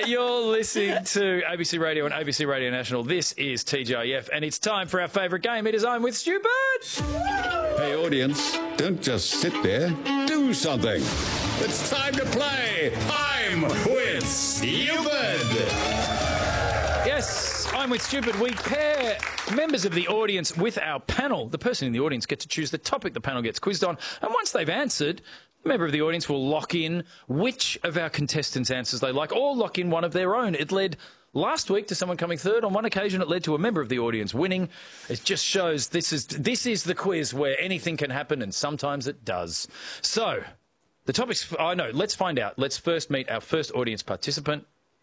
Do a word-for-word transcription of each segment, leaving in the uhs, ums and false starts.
You're listening to A B C Radio and A B C Radio National. This is T G I F, and it's time for our favourite game. It is I'm with Stupid. Hey, audience, don't just sit there. Do something. It's time to play I'm with Stupid. Yes, I'm with Stupid. We pair members of the audience with our panel. The person in the audience gets to choose the topic the panel gets quizzed on, and once they've answered, a member of the audience will lock in which of our contestants' answers they like, or lock in one of their own. It led last week to someone coming third. On one occasion, it led to a member of the audience winning. It just shows this is this is the quiz where anything can happen, and sometimes it does. So, the topics... I know, let's find out. Let's first meet our first audience participant.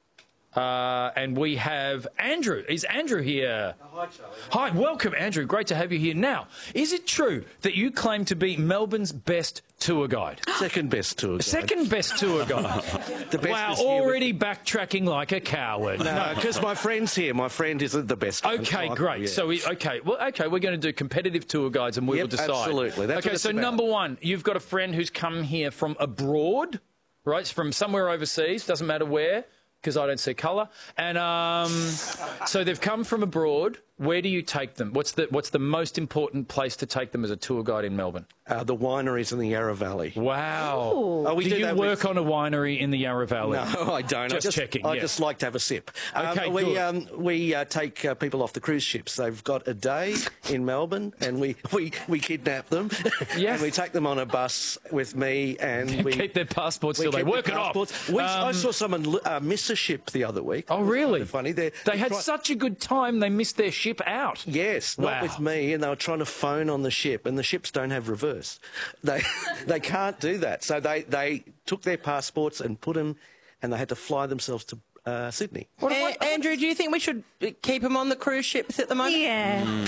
Uh, and we have Andrew. Is Andrew here? Oh, hi, Charlie. Hi, welcome, Andrew. Great to have you here. Now, is it true that you claim to be Melbourne's best tour guide? Second best tour guide. Second best tour guide. The best wow, is here already backtracking like a coward. No, because my friend's here. My friend isn't the best. Okay, one. great. Yeah. So, we, okay, well, okay, we're going to do competitive tour guides, and we Yep, will decide. absolutely. That's okay, what it's so about. number one, you've got a friend who's come here from abroad, right? From somewhere overseas, doesn't matter where, because I don't see colour. And um, so they've come from abroad. Where do you take them? What's the what's the most important place to take them as a tour guide in Melbourne? Uh, the wineries in the Yarra Valley. Wow. Oh, we do, do you that work with- on a winery in the Yarra Valley? No, I don't. Just I just checking, I yeah. just like to have a sip. Um, Okay, we good. um, we uh, take uh, people off the cruise ships. They've got a day in Melbourne, and we, we, we kidnap them. Yeah. And we take them on a bus with me, and we Keep their passports we till they keep their work it off. passports. We, I Um, saw someone uh, miss a ship the other week. Oh, really? Funny. They're, They they're had try- such a good time, they missed their ship out. Yes, Wow. not with me, and they were trying to phone on the ship, and the ships don't have reverse. They they can't do that, so they, they took their passports and put them, and they had to fly themselves to uh, Sydney. A- Andrew, do you think we should keep him on the cruise ships at the moment? Yeah.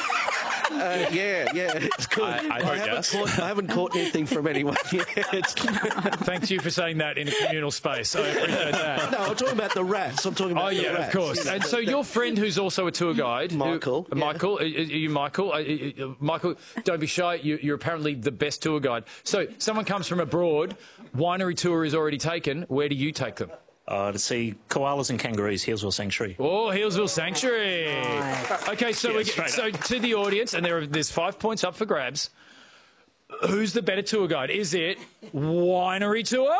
Uh, yeah, yeah, it's good. I- I vote haven't yes. caught, I haven't caught anything from anyone yet. Thanks you for saying that in a communal space. I appreciate that. No, I'm talking about the rats. I'm talking about Oh, the yeah, rats. of course. And so your friend who's also a tour guide... who- Michael, uh, yeah. Michael, are, are you Michael? Uh, uh, uh, Michael, don't be shy. You, you're apparently the best tour guide. So someone comes from abroad, winery tour is already taken. Where do you take them? Uh, to see koalas and kangaroos, Healesville Sanctuary. Oh, Healesville Sanctuary. Okay, so Yeah, we, straight so to the audience, and there are, there's five points up for grabs. Who's the better tour guide? Is it winery tour?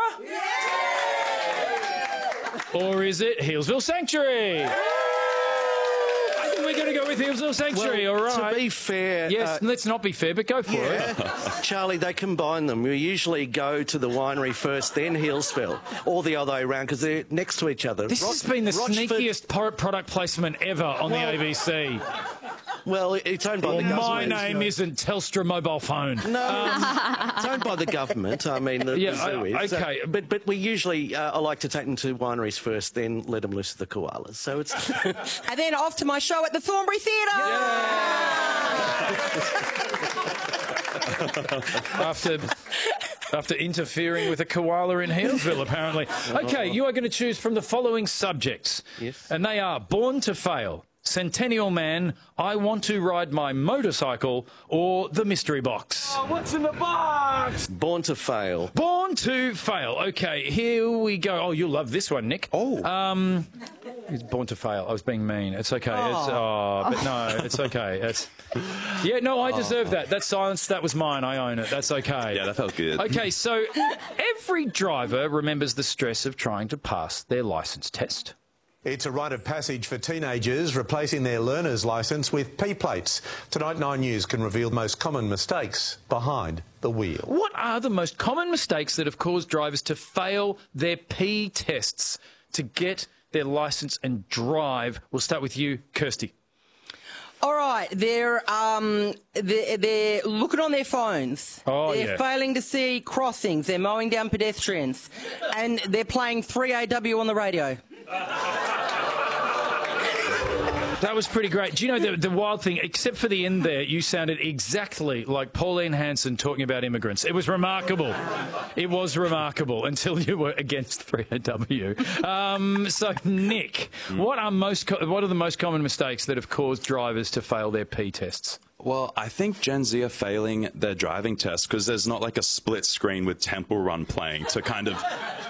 Or is it Healesville Sanctuary? I think we're going to go with Healesville Sanctuary, Well, all right. To be fair, yes, uh, let's not be fair, but go for it. yeah, Charlie, they combine them. We usually go to the winery first, then Healesville, or the other way around, because they're next to each other. This Ro- has been the Rochford- sneakiest por- product placement ever on Well, the A B C. Well, it's owned by the government. My name isn't Telstra Mobile Phone. No, it's owned by the government. I mean, the, Yeah, the zoo I- is. okay. So, but but we usually, uh, I like to take them to wineries first, then let them loose to the koalas. So it's And then off to my show at the Thornbury Theatre. after after interfering with a koala in Healesville, apparently. Okay, you are going to choose from the following subjects. Yes. And they are Born to Fail, Centennial Man, I Want to Ride My Motorcycle, or The Mystery Box. born to fail. Born to Fail. Okay, here we go. Oh, you'll love this one, Nick. Oh. Um, it's Born to Fail. I was being mean. It's okay. It's, oh, but no, it's okay. It's, yeah, no, I deserve that. That silence, that was mine. I own it. That's okay. Yeah, that felt good. Okay, so every driver remembers the stress of trying to pass their licence test. It's a rite of passage for teenagers replacing their learner's licence with P-plates. Tonight, Nine News can reveal the most common mistakes behind the wheel. What are the most common mistakes that have caused drivers to fail their P tests to get their licence and drive? We'll start with you, Kirsty. All right, they're um, they're, they're looking on their phones. Oh, they're yeah. failing to see crossings. They're mowing down pedestrians, and they're playing three A W on the radio. That was pretty great. Do you know the, the wild thing, except for the end there, you sounded exactly like Pauline Hanson talking about immigrants. It was remarkable. It was remarkable until you were against three A W. Um, so, Nick, what are most co- what are the most common mistakes that have caused drivers to fail their P tests? Well, I think Gen Z are failing their driving test because there's not like a split screen with Temple Run playing to kind of